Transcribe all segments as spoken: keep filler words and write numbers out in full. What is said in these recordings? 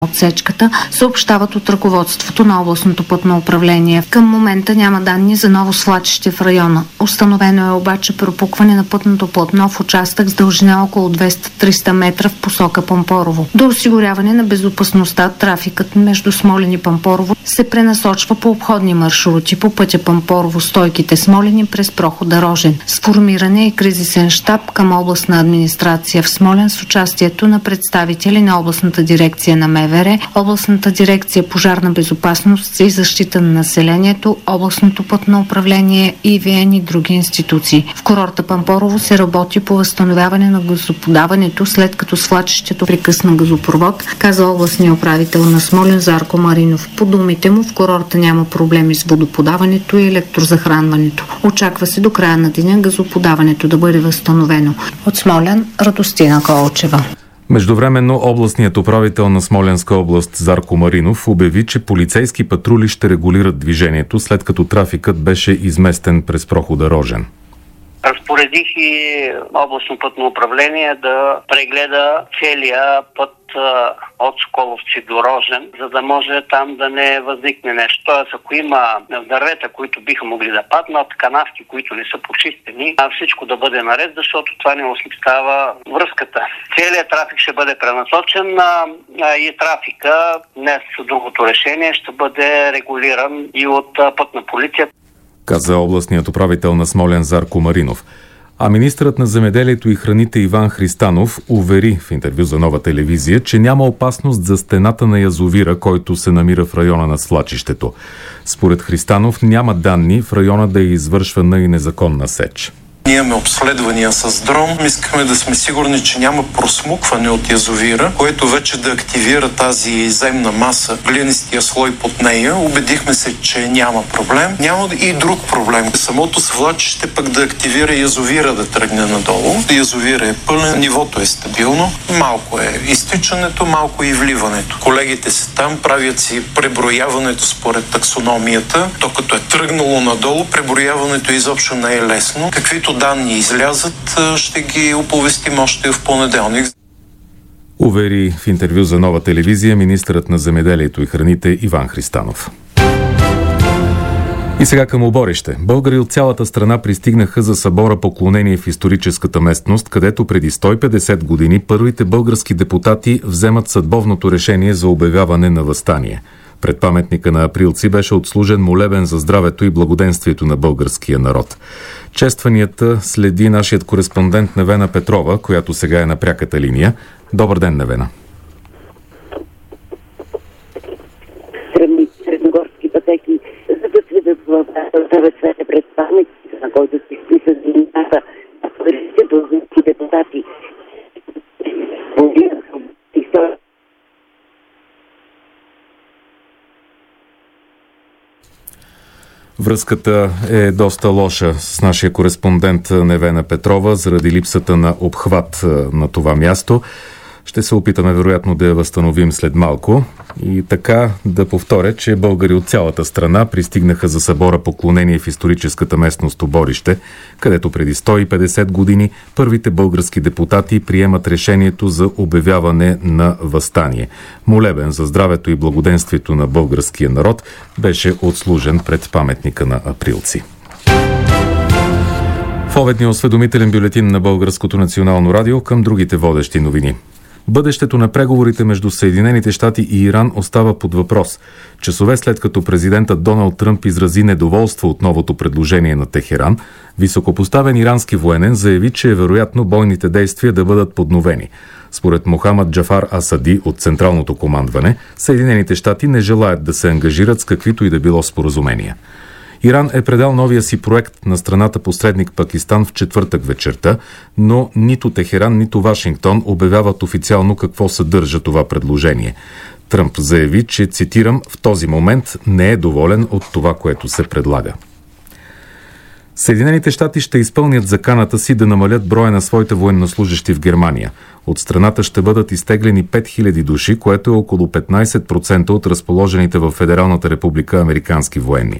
отсечката, съобщават от ръководството на областното пътно управление. Към момента няма данни за ново свлачище в района. Установено е обаче пропукване на пътното платно в участък с дължина около двеста до триста метра в посока Пампорово. До осигуряване на безопасността, трафикът между Смолян и Пампорово се пренасочва по обходни маршрути по пътя Пампорово-Стойките Смолян през прохода Рожен. Сформиране и кризисен щаб към областна администрация в Смолян с участието на представители на областната дирекция на МВР, областната дирекция пожарна безопасност и защита на населението, областното пътно управление, И В Н и други институции. В курорта Пампорово се работи по възстановяване на газоподаването, след като свлачището прекъсна газопровод, каза областният управител на Смолян Зарко Маринов. По думите му, в курорта няма проблеми с водоподаването и електрозахранването. Очаква се до края на деня газоподаването да бъде възстановено. От Смолян, Радостина Колчева. Междувременно областният управител на Смолянска област Зарко Маринов обяви, че полицейски патрули ще регулират движението, след като трафикът беше изместен през прохода Рожен. Разпоредих и областно пътно управление да прегледа целия път от Соколовци до Рожен, за да може там да не възникне нещо. Тоест, ако има дървета, които биха могли да паднат, канавки, които не са почистени, всичко да бъде наред, защото това не осъществява връзката. Целият трафик ще бъде пренасочен и трафика, днес другото решение, ще бъде регулиран и от пътна полиция, каза областният управител на Смолян Зарко Маринов. А министърът на земеделието и храните Иван Христанов увери в интервю за Нова телевизия, че няма опасност за стената на язовира, който се намира в района на свлачището. Според Христанов няма данни в района да е извършвана и незаконна сеч. Ние имаме обследвания с дрон. Искаме да сме сигурни, че няма просмукване от язовира, което вече да активира тази земна маса, глинистия слой под нея. Убедихме се, че няма проблем. Няма и друг проблем. Самото свлачище пък да активира язовира да тръгне надолу. Язовира е пълен, нивото е стабилно. Малко е изтичането, малко и вливането. Колегите са там, правят си преброяването според таксономията. То като е тръгнало надолу, преброяването изобщо не е лесно. Каквито данни излязат, ще ги оповестим още в понеделник. Увери в интервю за Нова телевизия министърът на земеделието и храните Иван Христанов. И сега към Оборище. Българи от цялата страна пристигнаха за събора поклонение в историческата местност, където преди сто и петдесет години първите български депутати вземат съдбовното решение за обявяване на въстание. Пред паметника на Априлци беше отслужен молебен за здравето и благоденствието на българския народ. Честванията следи нашият кореспондент Невена Петрова, която сега е на пряката линия. Добър ден, Невена. Средногорски пътеки, за да сведат в съвет пред паметника, на който се изписат имената на първите български депутати. Връзката е доста лоша с нашия кореспондент Невена Петрова заради липсата на обхват на това място. Ще се опитаме вероятно да я възстановим след малко. И така да повторя, че българи от цялата страна пристигнаха за събора поклонение в историческата местност Оборище, където преди сто и петдесет години първите български депутати приемат решението за обявяване на въстание. Молебен за здравето и благоденствието на българския народ беше отслужен пред паметника на Априлци. В обедния осведомителен бюлетин на Българското национално радио към другите водещи новини. Бъдещето на преговорите между Съединените щати и Иран остава под въпрос. Часове след като президентът Доналд Тръмп изрази недоволство от новото предложение на Техеран, високопоставен ирански военен заяви, че е вероятно бойните действия да бъдат подновени. Според Мохамад Джафар Асади от Централното командване, Съединените щати не желаят да се ангажират с каквито и да било споразумения. Иран е предал новия си проект на страната посредник Пакистан в четвъртък вечерта, но нито Техеран, нито Вашингтон обявяват официално какво съдържа това предложение. Тръмп заяви, че, цитирам, в този момент не е доволен от това, което се предлага. Съединените щати ще изпълнят заканата си да намалят броя на своите военнослужещи в Германия. От страната ще бъдат изтеглени пет хиляди души, което е около петнайсет процента от разположените в Федералната република американски военни.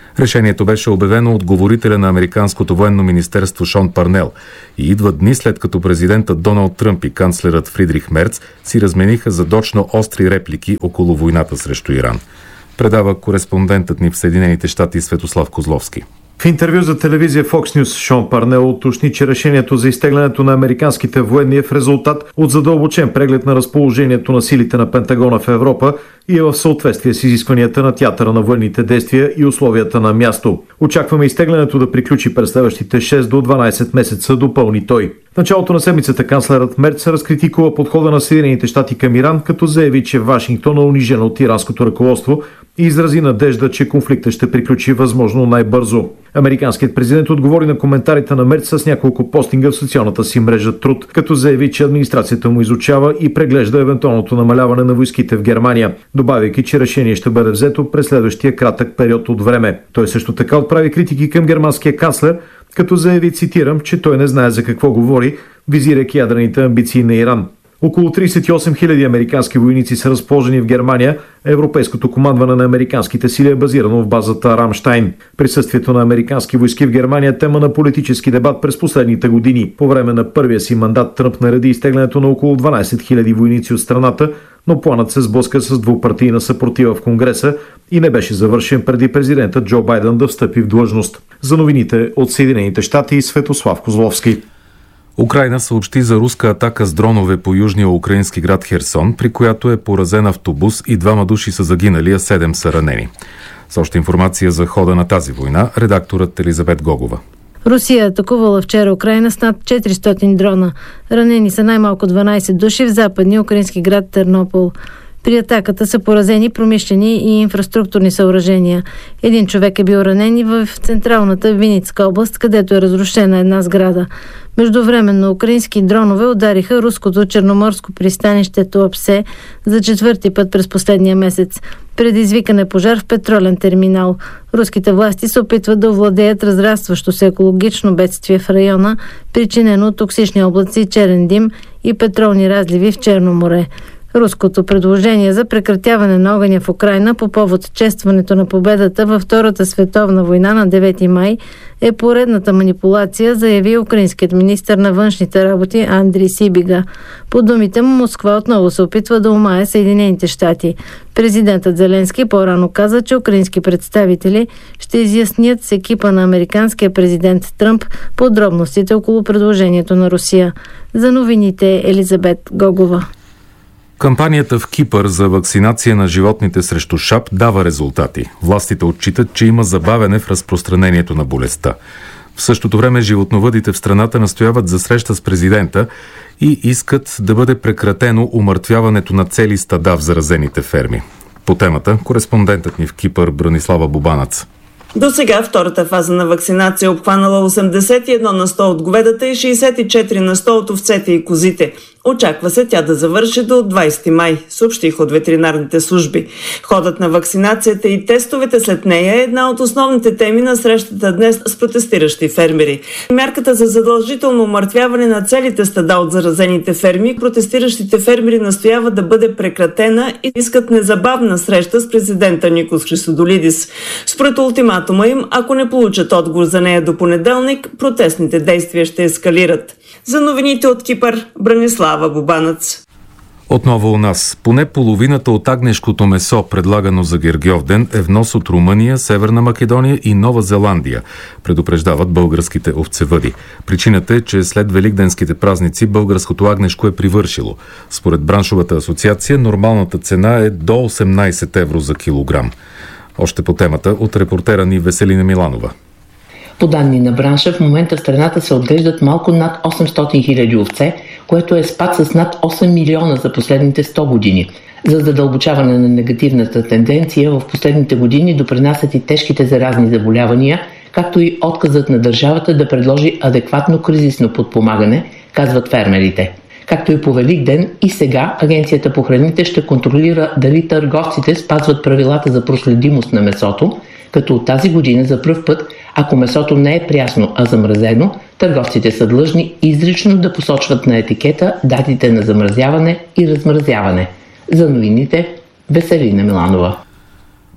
Решението беше обявено от говорителя на Американското военно министерство Шон Парнел и идва дни след като президентът Доналд Тръмп и канцлерът Фридрих Мерц си размениха задочно остри реплики около войната срещу Иран. Предава кореспондентът ни в Съединените щати Светослав Козловски. В интервю за телевизия Fox News Шон Парнел уточни, че решението за изтеглянето на американските военни е в резултат от задълбочен преглед на разположението на силите на Пентагона в Европа и е в съответствие с изискванията на театъра на военните действия и условията на място. Очакваме изтеглянето да приключи през следващите шест до дванадесет месеца, допълни той. В началото на седмицата канцлерът Мерц разкритикува подхода на Съединените щати към Иран, като заяви, че Вашингтон е унижен от иранското ръководство и изрази надежда, че конфликтът ще приключи възможно най-бързо. Американският президент отговори на коментарите на Мерц с няколко постинга в социалната си мрежа Труд, като заяви, че администрацията му изучава и преглежда евентуалното намаляване на войските в Германия, добавяйки, че решение ще бъде взето през следващия кратък период от време. Той също така отправи критики към германския канцлер, като заяви, цитирам, че той не знае за какво говори, визирайки ядрените амбиции на Иран. Около тридесет и осем хиляди американски войници са разположени в Германия. Европейското командване на американските сили е базирано в базата Рамштайн. Присъствието на американски войски в Германия е тема на политически дебат през последните години. По време на първия си мандат Тръмп нареди изтеглянето на около дванадесет хиляди войници от страната, но планът се сблъска с двупартийна съпротива в Конгреса и не беше завършен преди президентът Джо Байден да встъпи в длъжност. За новините от Съединените щати и Светослав Козловски. Украйна съобщи за руска атака с дронове по южния украински град Херсон, при която е поразен автобус и двама души са загинали, а седем са ранени. С още информация за хода на тази война, редакторът Елизабет Гогова. Русия е атакувала вчера Украйна с над четиристотин дрона. Ранени са най-малко дванадесет души в западния украински град Тернопол. При атаката са поразени промишлени и инфраструктурни съоръжения. Един човек е бил ранен и в централната Винницка област, където е разрушена една сграда. Междувременно украински дронове удариха руското черноморско пристанище Туапсе за четвърти път през последния месец. Предизвикан е пожар в петролен терминал. Руските власти се опитват да овладеят разрастващо се екологично бедствие в района, причинено от токсични облаци, черен дим и петролни разливи в Черно море. Руското предложение за прекратяване на огъня в Украйна по повод честването на победата във Втората световна война на девети май е поредната манипулация, заяви украинският министър на външните работи Андрий Сибига. По думите му, Москва отново се опитва да омае Съединените щати. Президентът Зеленски по-рано каза, че украински представители ще изяснят с екипа на американския президент Тръмп подробностите около предложението на Русия. За новините Елизабет Гогова. Кампанията в Кипър за вакцинация на животните срещу шап дава резултати. Властите отчитат, че има забавяне в разпространението на болестта. В същото време животновъдите в страната настояват за среща с президента и искат да бъде прекратено умъртвяването на цели стада в заразените ферми. По темата кореспондентът ни в Кипър Бранислава Бубанац. До сега втората фаза на вакцинация е обхванала осемдесет и едно на сто от говедата и шейсет и четири на сто от овцете и козите. Очаква се тя да завърши до двадесети май, съобщиха от ветеринарните служби. Ходът на вакцинацията и тестовете след нея е една от основните теми на срещата днес с протестиращи фермери. Мярката за задължително умъртвяване на целите стада от заразените ферми, протестиращите фермери настояват да бъде прекратена и искат незабавна среща с президента Никос Хрисодолидис. Според ултиматума им, ако не получат отговор за нея до понеделник, протестните действия ще ескалират. За новините от Кипър, Бранислава Бубанац. Отново у нас. Поне половината от агнешкото месо, предлагано за Гергьовден, е внос от Румъния, Северна Македония и Нова Зеландия, предупреждават българските овцевъди. Причината е, че след великденските празници българското агнешко е привършило. Според браншовата асоциация, нормалната цена е до осемнадесет евро за килограм. Още по темата от репортера ни Веселина Миланова. По данни на бранша, в момента в страната се отглеждат малко над осемстотин хиляди овце, което е спад с над осем милиона за последните сто години. За задълбочаване на негативната тенденция в последните години допринасят и тежките заразни заболявания, както и отказът на държавата да предложи адекватно кризисно подпомагане, казват фермерите. Както и по Великден, и сега Агенцията по храните ще контролира дали търговците спазват правилата за проследимост на месото, като от тази година за пръв път, ако месото не е прясно, а замразено, търговците са длъжни изрично да посочват на етикета датите на замразяване и размразяване. За новините Веселина Миланова.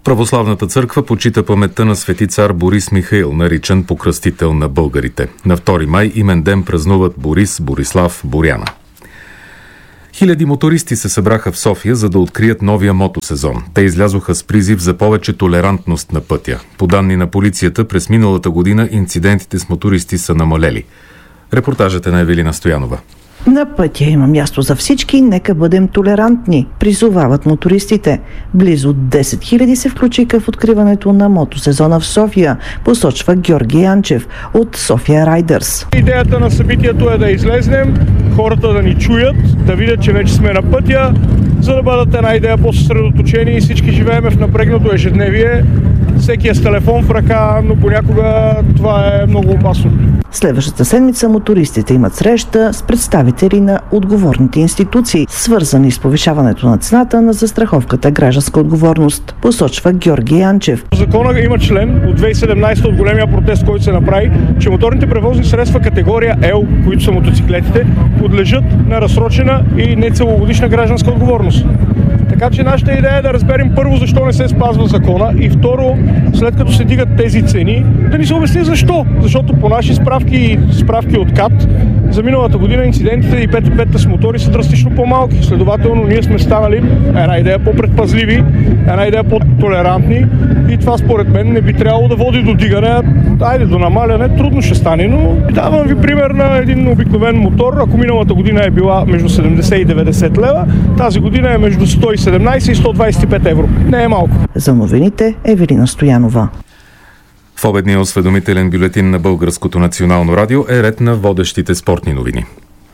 Православната църква почита паметта на свети цар Борис Михаил, наричан покръстител на българите. На втори май имен ден празнуват Борис, Борислав, Боряна. Хиляди мотористи се събраха в София, за да открият новия мотосезон. Те излязоха с призив за повече толерантност на пътя. По данни на полицията, през миналата година инцидентите с мотористи са намалели. Репортажът е на Евелина Стоянова. На пътя има място за всички, нека бъдем толерантни, призовават мотористите. Близо десет хиляди се включиха в откриването на мотосезона в София, посочва Георги Янчев от София Райдърс. Идеята на събитието е да излезнем, хората да ни чуят, да видят, че вече сме на пътя, за да бъдат една идея по-съсредоточени и всички живеем в напрегнато ежедневие. Всеки е с телефон в ръка, но понякога това е много опасно. Следващата седмица мотористите имат среща с представители на отговорните институции, свързани с повишаването на цената на застраховката гражданска отговорност, посочва Георги Янчев. В закона има член от две хиляди и седемнадесета от големия протест, който се направи, че моторните превозни средства категория L, които са мотоциклетите, подлежат на разсрочена и нецелогодишна гражданска отговорност. Така че нашата идея е да разберем първо защо не се спазва закона и второ, след като се дигат тези цени, да ни се обясни защо. Защото по наши справки и справки от КАТ за миналата година инцидентите и пет пет с мотори са драстично по-малки. Следователно ние сме станали една идея по-предпазливи, една идея по-толерантни и това според мен не би трябвало да води до дигане, айде до намаляне, трудно ще стане, но давам ви пример на един обикновен мотор. Ако миналата година е била между седемдесет и деветдесет лева, тази година е между сто и седемнадесет и сто двадесет и пет евро. Не е малко. За новините Евелина Стоянова. В обедния осведомителен бюлетин на Българското национално радио е ред на водещите спортни новини.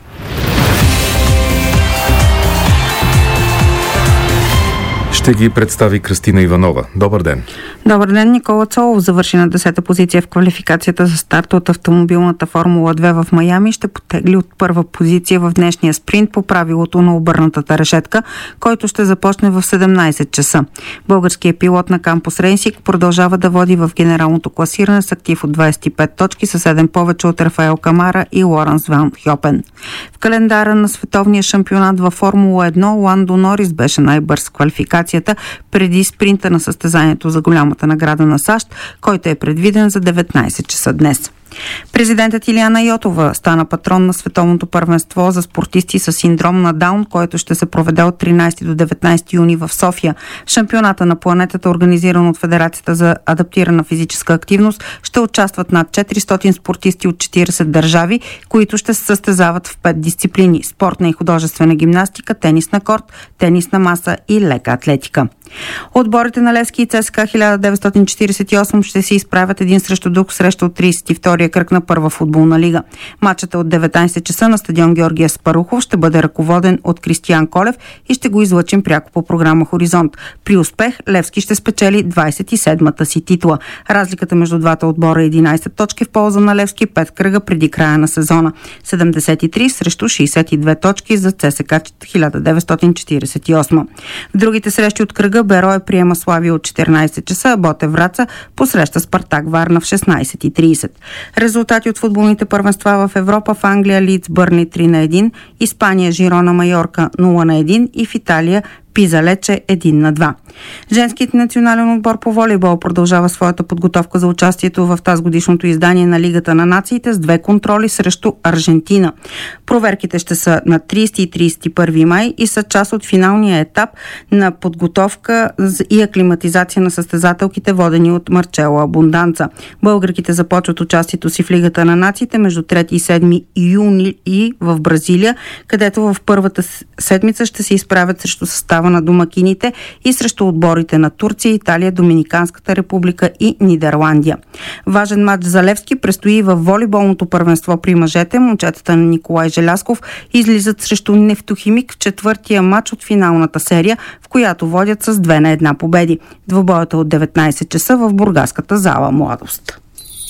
Ще ги представи Кръстина Иванова. Добър ден! Добър ден! Никола Цолов завърши на десета позиция в квалификацията за старт от автомобилната Формула две в Майами и ще потегли от първа позиция в днешния спринт по правилото на обърнатата решетка, който ще започне в седемнадесет часа. Българският пилот на Кампус Рейсинг продължава да води в генералното класиране с актив от двадесет и пет точки, със седем повече от Рафаел Камара и Лоренс Ван Хьопен. В календара на световния шампионат във Формула едно Ландо Норис беше най-бърз в квалификацията преди спринта на състезанието за голямата награда на САЩ, който е предвиден за деветнадесет часа днес. Президентът Илияна Йотова стана патрон на световното първенство за спортисти с синдром на Даун, който ще се проведе от тринадесети до деветнадесети юни в София. Шампионата на планетата, организиран от Федерацията за адаптирана физическа активност, ще участват над четиристотин спортисти от четиридесет държави, които ще се състезават в пет дисциплини – спортна и художествена гимнастика, тенис на корт, тенис на маса и лека атлетика. Отборите на Левски и ЦСКА хиляда деветстотин четиридесет и осем ще се изправят един срещу друг срещу от тридесет и втория кръг на първа футболна лига. Матчът е от деветнадесет часа на стадион Георгия Спарухов, ще бъде ръководен от Кристиян Колев и ще го излъчим пряко по програма Хоризонт. При успех Левски ще спечели двадесет и седмата си титла. Разликата между двата отбора е единадесет точки в полза на Левски, пет кръга преди края на сезона. седемдесет и три срещу шестдесет и две точки за ЦСКА хиляда деветстотин четиридесет и осем. В другите срещи от кръга Берое приема Славия от четиринадесет часа, а Ботев Враца посреща Спартак Варна в шестнадесет и тридесет. Резултати от футболните първенства в Европа: в Англия Лидс Бърни три на един, Испания Жирона Майорка нула на един и в Италия Пиза Лече един на два. Женският национален отбор по волейбол продължава своята подготовка за участието в тазгодишното издание на Лигата на нациите с две контроли срещу Аржентина. Проверките ще са на тридесети и тридесет и първи май и са част от финалния етап на подготовка и аклиматизация на състезателките, водени от Марчела Абунданца. Българките започват участието си в Лигата на нациите между трети и седми юни и в Бразилия, където в първата седмица ще се изправят срещу състава на домакините и срещу отборите на Турция, Италия, Доминиканската република и Нидерландия. Важен матч за Левски предстои във волейболното първенство при мъжете. Момчетата на Николай Желясков излизат срещу Нефтохимик в четвъртия матч от финалната серия, в която водят с две на една победи. Двобоят е от деветнадесет часа в бургаската зала Младост.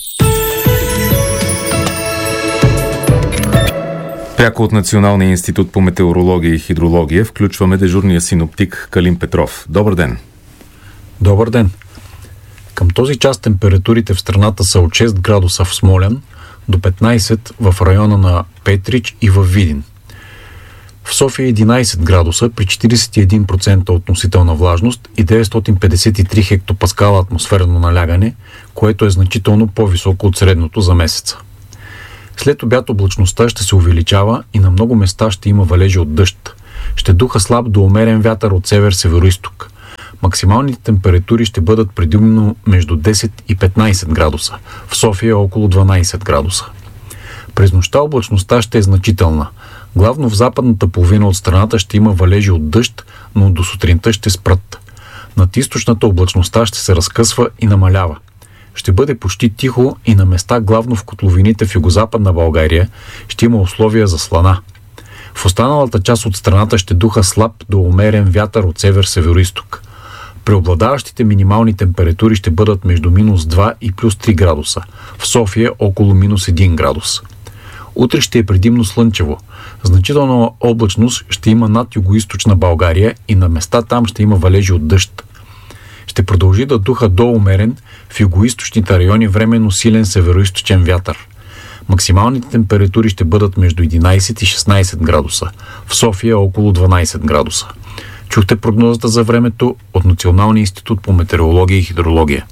Пряко от Националния институт по метеорология и хидрология включваме дежурния синоптик Калин Петров. Добър ден! Добър ден! Към този час температурите в страната са от шест градуса в Смолян до петнадесет в района на Петрич и във Видин. В София единайсет градуса при четирийсет и един процента относителна влажност и деветстотин петдесет и три хектопаскала атмосферно налягане, което е значително по-високо от средното за месеца. След обяд облачността ще се увеличава и на много места ще има валежи от дъжд. Ще духа слаб до умерен вятър от север-североизток. Максималните температури ще бъдат предимно между десет и петнайсет градуса. В София около дванайсет градуса. През нощта облачността ще е значителна. Главно в западната половина от страната ще има валежи от дъжд, но до сутринта ще спрат. Над източната облачността ще се разкъсва и намалява. Ще бъде почти тихо и на места, главно в котловините в югозападна България, ще има условия за слана. В останалата част от страната ще духа слаб до умерен вятър от север-североизток. Преобладаващите минимални температури ще бъдат между минус два и плюс три градуса. В София около минус един градус. Утре ще е предимно слънчево. Значителна облачност ще има над югоизточна България и на места там ще има валежи от дъжд. Ще продължи да духа до умерен в югоизточните райони временно силен североизточен вятър. Максималните температури ще бъдат между единайсет и шестнайсет градуса. В София около дванайсет градуса. Чухте прогнозата за времето от Националния институт по метеорология и хидрология.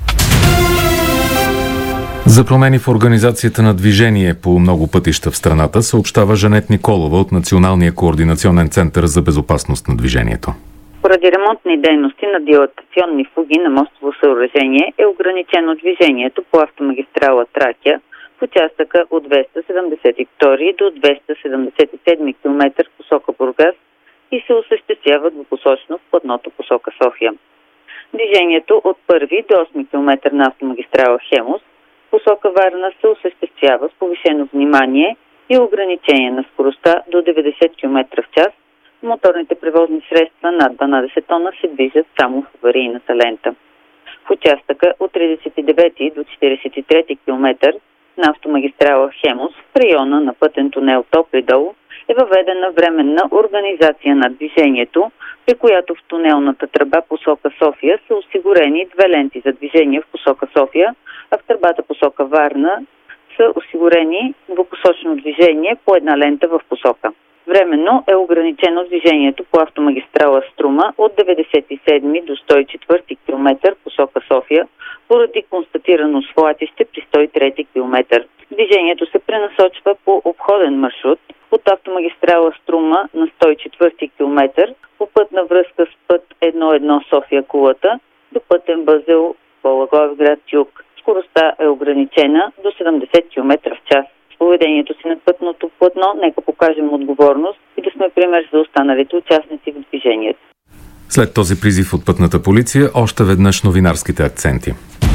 За промени в организацията на движение по много пътища в страната съобщава Жанет Николова от Националния координационен център за безопасност на движението. Поради ремонтни дейности на дилатационни фуги на мостово съоръжение е ограничено движението по автомагистрала Тракия в участъка от двеста седемдесет и втори до двеста седемдесет и седми км посока Бургас и се осъществява двупосочно в платното посока София. Движението от първи до осми км на автомагистрала Хемус посока Варна се осъществява с повишено внимание и ограничение на скоростта до деветдесет км в час. Моторните превозни средства над дванайсет тона се движат само в аварийната лента. В участъка от тридесет и девети до четиридесет и трети км на автомагистрала Хемус в района на пътен тунел Топлидол е въведена временна организация на движението, при която в тунелната тръба посока София са осигурени две ленти за движение в посока София, а в тръбата посока Варна са осигурени двупосочно движение по една лента в посока. Временно е ограничено движението по автомагистрала Струма от деветдесет и седми до сто и четвърти км посока София поради констатирано свлачище при сто и трети км. Движението се пренасочва по обходен маршрут от автомагистрала Струма на сто и четвърти км по пътна връзка с път едно едно София-Кулата до пътен възел Благоевград юг. Скоростта е ограничена до седемдесет км в час. С поведението си на пътното платно нека покажем отговорност и да сме пример за останалите участници в движението. След този призив от пътната полиция, още веднъж новинарските акценти.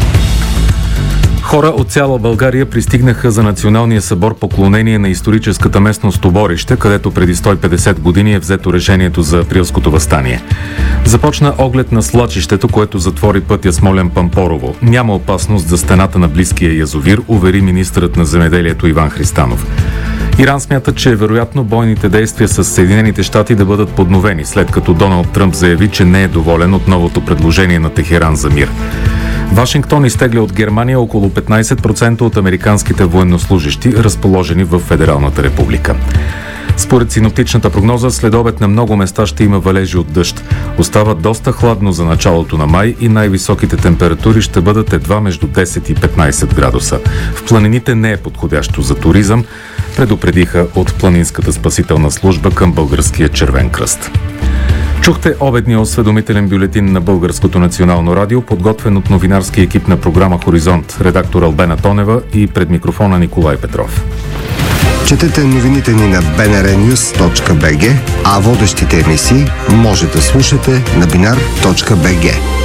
Хора от цяла България пристигнаха за Националния събор поклонение на историческата местност Оборище, където преди сто и петдесет години е взето решението за априлското въстание. Започна оглед на свлачището, което затвори пътя Смолян-Пампорово. Няма опасност за стената на близкия язовир, увери министърът на земеделието Иван Христанов. Иран смята, че е вероятно бойните действия с Съединените щати да бъдат подновени, след като Доналд Тръмп заяви, че не е доволен от новото предложение на Техеран за мир. Вашингтон изтегля от Германия около петнайсет процента от американските военнослужещи, разположени в Федералната република. Според синоптичната прогноза, след обед на много места ще има валежи от дъжд. Остава доста хладно за началото на май и най-високите температури ще бъдат едва между десет и петнайсет градуса. В планините не е подходящо за туризъм, предупредиха от Планинската спасителна служба към Българския червен кръст. Чухте обедния осведомителен бюлетин на Българското национално радио, подготвен от новинарски екип на програма Хоризонт, редактор Албена Тонева и пред микрофона Николай Петров. Четете новините ни на би ен ар нюс точка би джи, а водещите емисии може да слушате на бинар точка би джи.